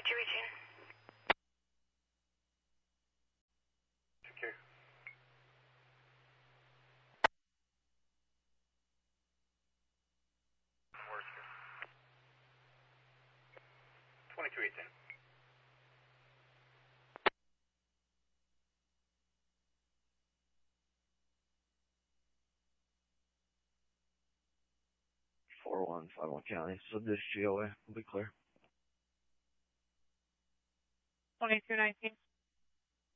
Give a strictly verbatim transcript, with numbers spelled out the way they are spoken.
twenty-two eighteen. Secure. twenty-two eighteen. four one five one County, Subdish G O A, will be clear. twenty-two nineteen.